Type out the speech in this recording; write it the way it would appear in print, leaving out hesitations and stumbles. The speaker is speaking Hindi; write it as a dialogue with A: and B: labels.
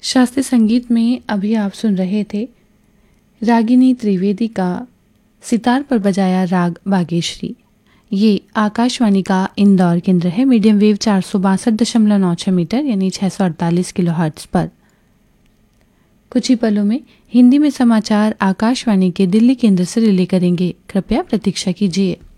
A: शास्त्रीय संगीत में अभी आप सुन रहे थे रागिनी त्रिवेदी का सितार पर बजाया राग बागेश्वरी। ये आकाशवाणी का इंदौर केंद्र है। मीडियम वेव 462.96 मीटर यानी 648 किलोहर्ट्ज पर। कुछ ही पलों में हिंदी में समाचार आकाशवाणी के दिल्ली केंद्र से रिले करेंगे। कृपया प्रतीक्षा कीजिए।